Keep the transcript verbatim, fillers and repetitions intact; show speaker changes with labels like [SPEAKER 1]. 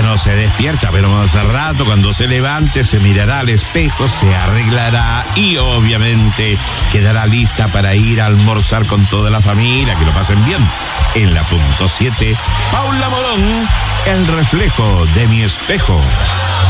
[SPEAKER 1] no se despierta, pero más a rato, cuando se levante, se mirará al espejo, se arreglará y obviamente quedará lista para ir a almorzar con toda la familia. Que lo pasen bien. En la punto siete, Paula Morón, el reflejo de mi espejo.